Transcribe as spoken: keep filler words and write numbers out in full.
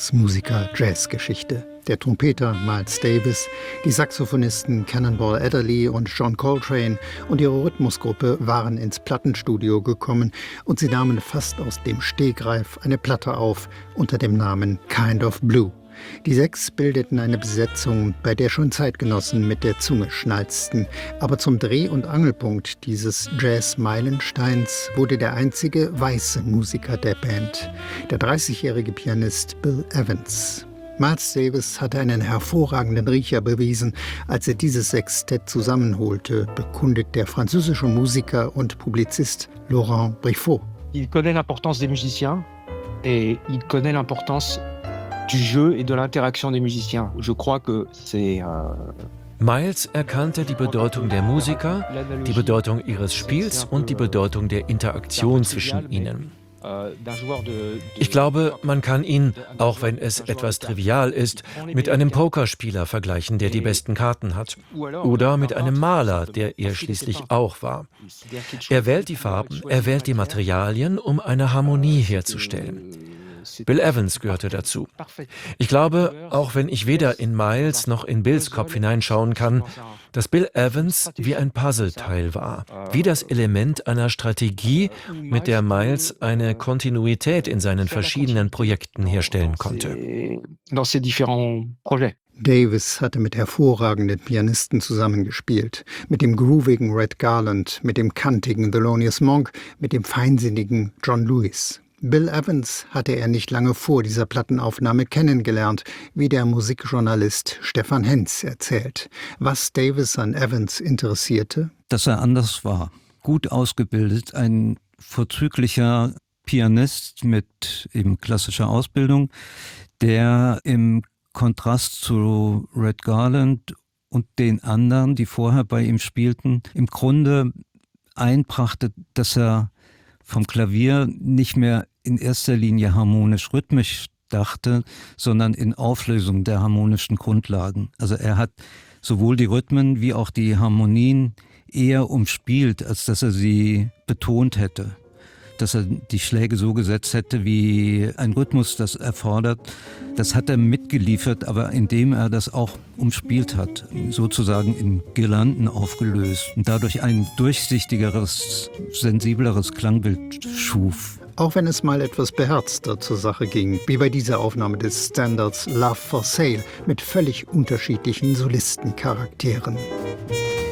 Bluesmusiker Jazzgeschichte. Der Trompeter Miles Davis, die Saxophonisten Cannonball Adderley und John Coltrane und ihre Rhythmusgruppe waren ins Plattenstudio gekommen und sie nahmen fast aus dem Stegreif eine Platte auf unter dem Namen Kind of Blue. Die sechs bildeten eine Besetzung, bei der schon Zeitgenossen mit der Zunge schnalzten. Aber zum Dreh- und Angelpunkt dieses Jazz-Meilensteins wurde der einzige weiße Musiker der Band, der dreißigjährige Pianist Bill Evans. Miles Davis hatte einen hervorragenden Riecher bewiesen, als er dieses Sextett zusammenholte, bekundet der französische Musiker und Publizist Laurent Briffaut. Il connaît l'importance des musiciens et il connaît l'importance du jeu et de l'interaction des musiciens. Je crois que c'est euh Miles erkannte die Bedeutung der Musiker, die Bedeutung ihres Spiels und die Bedeutung der Interaktion zwischen ihnen. Ich glaube, man kann ihn, auch wenn es etwas trivial ist, mit einem Pokerspieler vergleichen, der die besten Karten hat. Oder mit einem Maler, der er schließlich auch war. Er wählt die Farben, er wählt die Materialien, um eine Harmonie herzustellen. Bill Evans gehörte dazu. Ich glaube, auch wenn ich weder in Miles noch in Bills Kopf hineinschauen kann, dass Bill Evans wie ein Puzzleteil war, wie das Element einer Strategie, mit der Miles eine Kontinuität in seinen verschiedenen Projekten herstellen konnte. Davis hatte mit hervorragenden Pianisten zusammengespielt. Mit dem groovigen Red Garland, mit dem kantigen Thelonious Monk, mit dem feinsinnigen John Lewis. Bill Evans hatte er nicht lange vor dieser Plattenaufnahme kennengelernt, wie der Musikjournalist Stefan Henz erzählt. Was Davis an Evans interessierte? Dass er anders war, gut ausgebildet, ein vorzüglicher Pianist mit eben klassischer Ausbildung, der im Kontrast zu Red Garland und den anderen, die vorher bei ihm spielten, im Grunde einbrachte, dass er vom Klavier nicht mehr in erster Linie harmonisch-rhythmisch dachte, sondern in Auflösung der harmonischen Grundlagen. Also er hat sowohl die Rhythmen wie auch die Harmonien eher umspielt, als dass er sie betont hätte. Dass er die Schläge so gesetzt hätte, wie ein Rhythmus das erfordert. Das hat er mitgeliefert, aber indem er das auch umspielt hat, sozusagen in Girlanden aufgelöst und dadurch ein durchsichtigeres, sensibleres Klangbild schuf. Auch wenn es mal etwas beherzter zur Sache ging, wie bei dieser Aufnahme des Standards Love for Sale mit völlig unterschiedlichen Solistencharakteren.